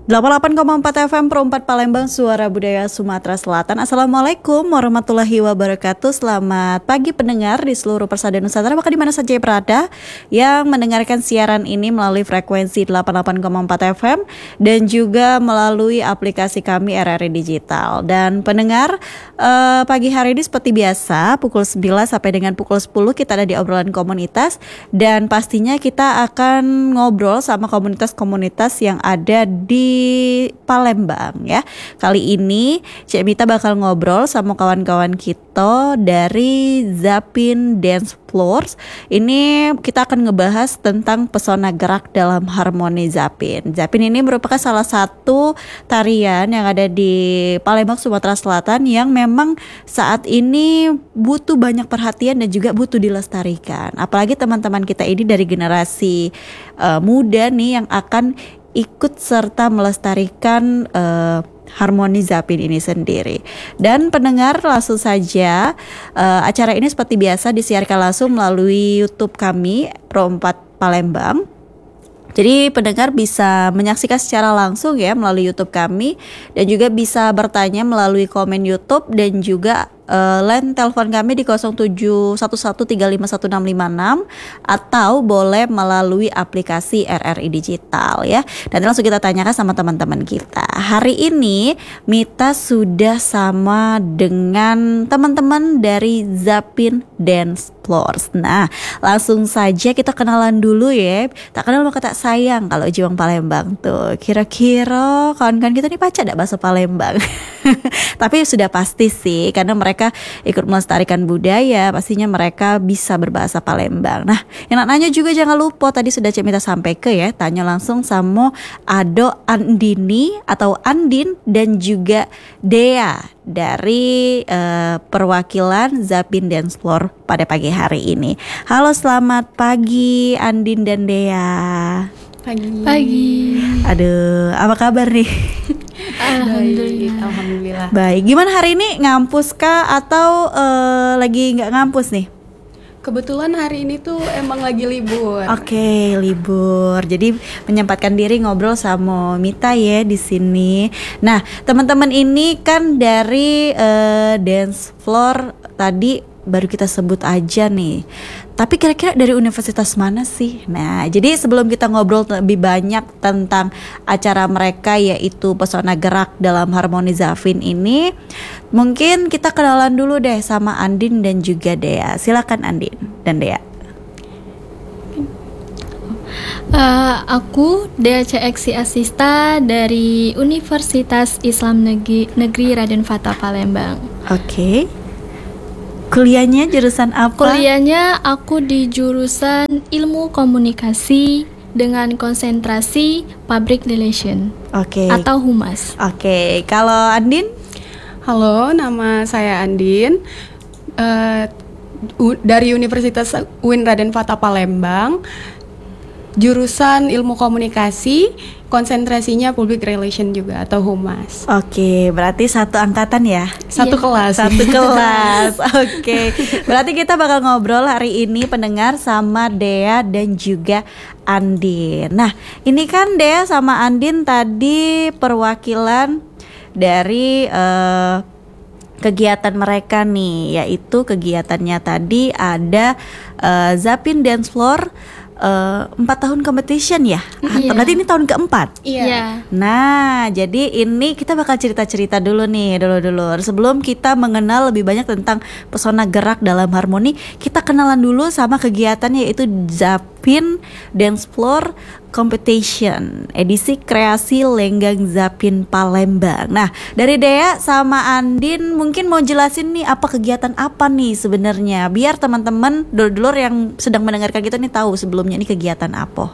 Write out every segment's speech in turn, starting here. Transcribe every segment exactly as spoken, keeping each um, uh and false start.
delapan puluh delapan koma empat F M Pro empat Palembang, Suara Budaya Sumatera Selatan. Assalamualaikum warahmatullahi wabarakatuh. Selamat pagi pendengar di seluruh persada Nusantara, bahkan di mana saja berada yang mendengarkan siaran ini melalui frekuensi delapan puluh delapan koma empat F M dan juga melalui aplikasi kami R R I Digital. Dan pendengar, eh, pagi hari ini seperti biasa pukul sembilan sampai dengan pukul sepuluh kita ada di obrolan komunitas, dan pastinya kita akan ngobrol sama komunitas-komunitas yang ada di Palembang ya. Kali ini Cik Mita bakal ngobrol sama kawan-kawan kita dari Zapin Dance Floors. Ini kita akan ngebahas tentang pesona gerak dalam harmoni Zapin. Zapin ini merupakan salah satu tarian yang ada di Palembang, Sumatera Selatan yang memang saat ini butuh banyak perhatian dan juga butuh dilestarikan. Apalagi teman-teman kita ini dari generasi uh, muda nih yang akan ikut serta melestarikan uh, harmoni Zapin ini sendiri. Dan pendengar, langsung saja uh, acara ini seperti biasa disiarkan langsung melalui YouTube kami Pro empat Palembang. Jadi pendengar bisa menyaksikan secara langsung ya melalui YouTube kami, dan juga bisa bertanya melalui komen YouTube dan juga uh, line telepon kami di nol tujuh satu satu tiga lima satu enam lima enam, atau boleh melalui aplikasi R R I Digital ya. Dan langsung kita tanyakan sama teman-teman kita. Hari ini Mita sudah sama dengan teman-teman dari Zapin Dance Floors. Nah, langsung saja kita kenalan dulu ya. Tak kenal maka tak sayang kalau Jiwang Palembang tuh. Kira-kira kawan-kawan kita nih baca gak bahasa Palembang? Tapi sudah pasti sih, karena mereka ikut melestarikan budaya, pastinya mereka bisa berbahasa Palembang. Nah, yang nak nanya juga jangan lupa, tadi sudah Cik Mita sampai ke ya, tanya langsung sama Ado Andini atau Andin dan juga Dea dari uh, perwakilan Zapin Dance Floor pada pagi hari ini. Halo, selamat pagi Andin dan Dea. Pagi. Pagi. Aduh, apa kabar nih? Alhamdulillah. Baik, alhamdulillah. Baik, gimana hari ini, ngampus kah atau uh, lagi nggak ngampus nih? Kebetulan hari ini tuh emang lagi libur. Oke, libur. Jadi menyempatkan diri ngobrol sama Mita ya di sini. Nah, teman-teman ini kan dari uh, Dance Floor tadi baru kita sebut aja nih. Tapi kira-kira dari universitas mana sih? Nah, jadi sebelum kita ngobrol lebih banyak tentang acara mereka yaitu Pesona Gerak dalam Harmoni Zapin ini, mungkin kita kenalan dulu deh sama Andin dan juga Dea. Silakan Andin dan Dea. Uh, aku Dea Ceksi Asista dari Universitas Islam Negeri, Negeri Raden Fata Palembang. Oke. Okay. Kuliahnya jurusan apa? Kuliahnya aku di jurusan Ilmu Komunikasi dengan konsentrasi Public Relation. Oke. Okay. Atau Humas. Oke. Okay. Kalau Andin? Halo, nama saya Andin. Uh, u- dari Universitas U I N Raden Fata Palembang. Jurusan Ilmu Komunikasi, konsentrasinya Public Relation juga atau Humas. Oke, berarti satu angkatan ya? Satu Iya. kelas. Satu kelas. Oke. Berarti kita bakal ngobrol hari ini pendengar sama Dea dan juga Andin. Nah, ini kan Dea sama Andin tadi perwakilan dari uh, kegiatan mereka nih, yaitu kegiatannya tadi ada uh, Zapin Dance Floor Uh, empat tahun competition ya? Iya. Berarti ini tahun keempat. Iya. Nah, jadi ini kita bakal cerita-cerita dulu nih, dulu-dulu. Sebelum kita mengenal lebih banyak tentang pesona gerak dalam harmoni, kita kenalan dulu sama kegiatannya, yaitu Zapin Dance Floor Competition edisi kreasi Lenggang Zapin Palembang. Nah, dari Dea sama Andin mungkin mau jelasin nih apa kegiatan apa nih sebenarnya, biar teman-teman dulur-dulur yang sedang mendengarkan kita nih tahu sebelumnya ini kegiatan apa.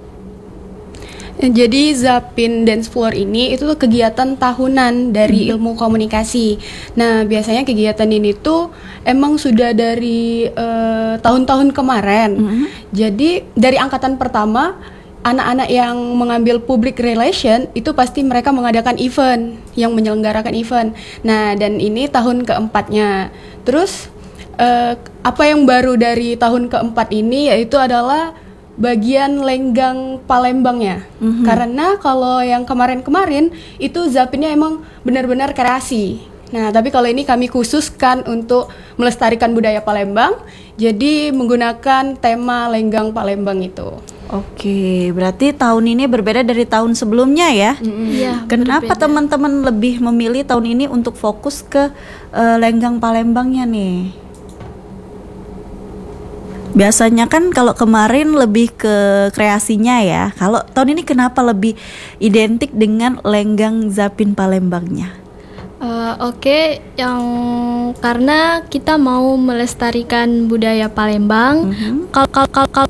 Jadi Zapin Dance Floor ini itu tuh kegiatan tahunan dari hmm. ilmu komunikasi. Nah, biasanya kegiatan ini tuh emang sudah dari uh, tahun-tahun kemarin. Hmm. Jadi dari angkatan pertama, anak-anak yang mengambil public relation itu pasti mereka mengadakan event, yang menyelenggarakan event. Nah, dan ini tahun keempatnya. Terus uh, apa yang baru dari tahun keempat ini yaitu adalah bagian lenggang Palembangnya. Mhm. Karena kalau yang kemarin-kemarin itu Zapinnya emang benar-benar kreasi. Nah, tapi kalau ini kami khususkan untuk melestarikan budaya Palembang, jadi menggunakan tema lenggang Palembang itu. Oke, berarti tahun ini berbeda dari tahun sebelumnya ya. Iya. Kenapa berbeda. teman-teman lebih memilih tahun ini untuk fokus ke eh, lenggang Palembangnya nih? Biasanya kan kalau kemarin lebih ke kreasinya ya. Kalau tahun ini kenapa lebih identik dengan lenggang Zapin Palembangnya? Eh, Oke, yang karena kita mau melestarikan budaya Palembang. Mhm. Kal kal kal kal